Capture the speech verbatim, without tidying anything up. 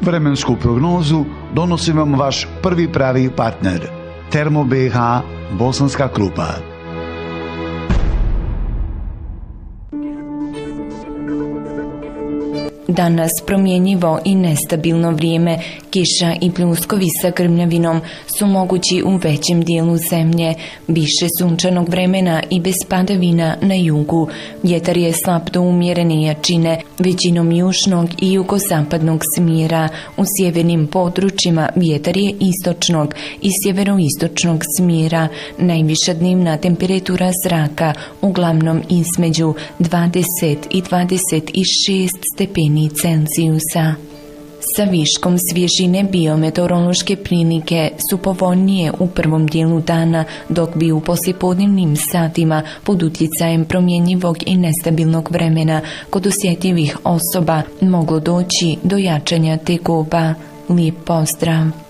Vremensku prognozu donosi vam vaš prvi pravi partner Termo B H Bosanska Krupa. Danas promjenjivo i nestabilno vrijeme, kiša i pljuskovi sa grmljavinom su mogući u većem dijelu zemlje, više sunčanog vremena i bez padavina na jugu. Vjetar je slab do umjerene jačine, većinom južnog i jugozapadnog smjera. U sjevernim područjima vjetar je istočnog i sjeveroistočnog smjera. Najviša dnevna temperatura zraka uglavnom između dvadeset i dvadeset šest stepeni Celzijusa. Sa viškom svježine biometeorološke prilike su povoljnije u prvom dijelu dana, dok bi u poslijepodnevnim satima pod utjecajem promjenjivog i nestabilnog vremena kod osjetljivih osoba moglo doći do jačanja tegoba. Lijep pozdrav!